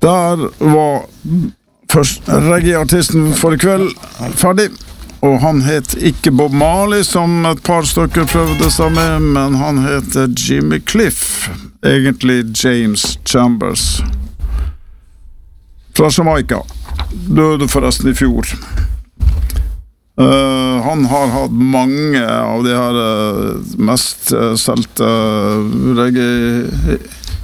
Der var først reggae-artisten for I kveld ferdig, og han het ikke Bob Marley, som et par stykker prøvde seg med, men han heter Jimmy Cliff, egentlig James Chambers, fra Jamaica. Døde forresten I fjor. Han har hatt mange av de her mest solgte reggae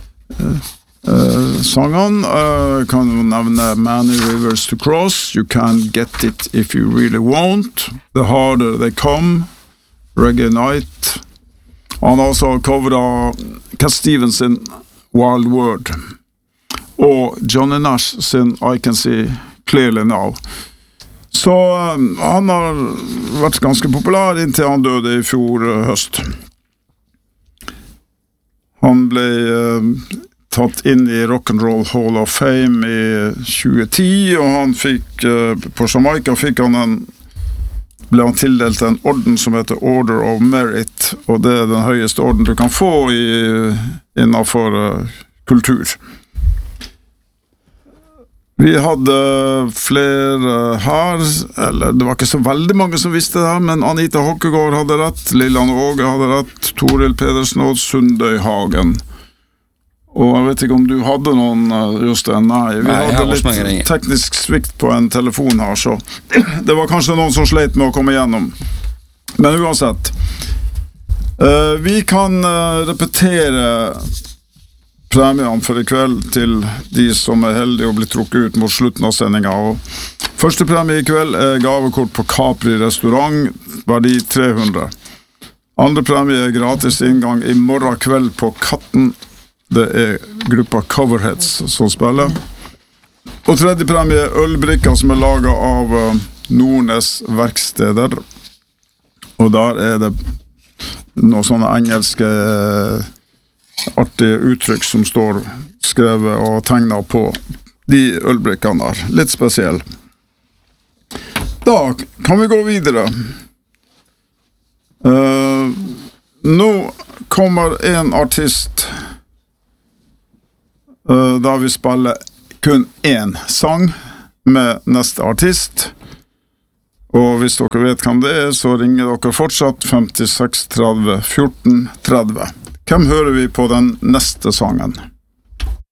sangene. Kan jo nevne Many Rivers to Cross, You Can't Get It If You Really Won't, The Harder They Come, Reggae Night. Han har også coveret Cat Stevens sin Wild World og Johnny Nash sin I Can See Clearly Now. Så han har vært ganske populær inntil han døde I fjor høst. Han ble tatt inn I Rock'n'Roll Hall of Fame I 2010, og han fikk, på Jamaica ble han tildelt en orden som heter Order of Merit, og det den høyeste orden du kan få innenfor kultur. Vi hadde flere her, eller det var ikke så veldig mange som visste det her, men Anita Hokkegård hadde rett, Lillian Åge hadde rett, Toril Pedersen og Sundøy Hagen. Og jeg vet ikke om du hadde noen, Jostein? Nei, vi hadde litt teknisk svikt på en telefon her, så det var kanskje noen som sleit med å komme igjennom. Men uansett, vi kan repetere premiene for I kveld til de som heldige å bli trukket ut mot slutten av sendingen. Og første premie I kveld gavekort på Capri restaurant, verdi 300. Andre premie gratis inngang I morgen kveld på Katten. Det gruppa Coverheads som spiller. Og tredje premie ølbrikker som laget av Nordnes verksteder. Og der det noen sånne engelske artige uttrykk som står skrevet og tegnet på de ølbrikkene der. Litt spesiell. Da kan vi gå videre. Nå kommer en artist da vi spiller kun en sang med neste artist. Og hvis dere vet hvem det så ringer dere fortsatt 56 30 14 30. Hvem hører vi på den neste sangen?